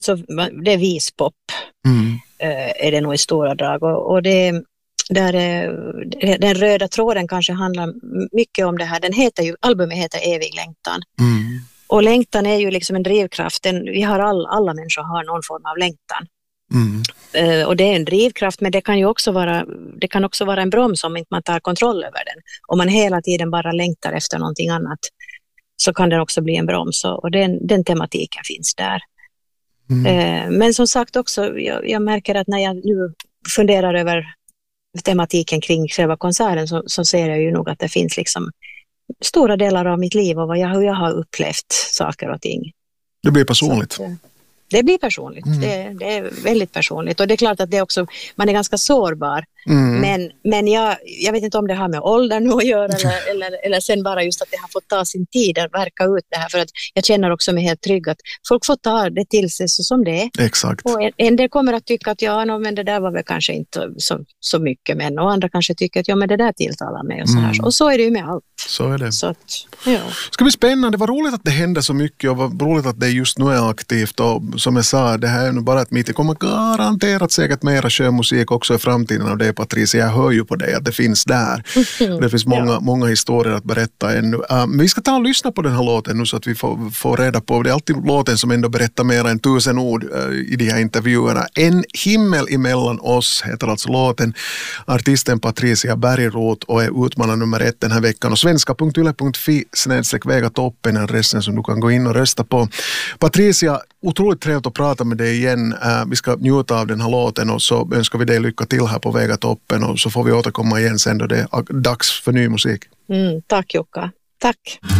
så det är vispop. Är det nog i stora drag. Och det där den röda tråden kanske handlar mycket om det här. Albumet heter Evig längtan. Och längtan är ju liksom en drivkraft. Vi har alla människor har någon form av längtan. Och det är en drivkraft, men det kan också vara en broms om inte man tar kontroll över den. Om man hela tiden bara längtar efter någonting annat, så kan den också bli en broms. Och den tematiken finns där. Men som sagt också, jag märker att när jag nu funderar över tematiken kring själva konserten, så ser jag ju nog att det finns liksom stora delar av mitt liv och hur jag har upplevt saker och ting. Det blir personligt. Det blir personligt. Det är väldigt personligt. Och det är klart att det är också, man är ganska sårbar. Men jag vet inte om det har med åldern att göra eller sen bara just att det har fått ta sin tid att verka ut det här. För att jag känner också mig helt trygg att folk får ta det till sig som det är. Exakt. Och en del kommer att tycka att men det där var väl kanske inte så mycket, men och andra kanske tycker att men det där tilltalar mig och så här. Och så är det ju med allt. Så är det. Så att, ja. Ska bli spännande. Det var roligt att det hände så mycket och vad roligt att det just nu är aktivt. Och som jag sa, det här är nu bara ett mitt. Det kommer garanterat säkert mera sjömusik också i framtiden av det, Patricia. Jag hör ju på dig att det finns där. Det finns många historier att berätta ännu. Men vi ska ta och lyssna på den här låten nu så att vi får reda på. Det är alltid låten som ändå berättar mer än 1000 ord i de här intervjuerna. En himmel emellan oss heter alltså låten. Artisten Patricia Bergroth och är utmanare nummer 1 den här veckan. Och svenska.yle.fi/Vegatoppen är adressen som du kan gå in och rösta på. Patricia, otroligt trevligt att prata med dig igen. Vi ska njuta av den här låten och så önskar vi dig lycka till här på Vegatoppen och så får vi återkomma igen sen då det är dags för ny musik. Tack Jukka. Tack.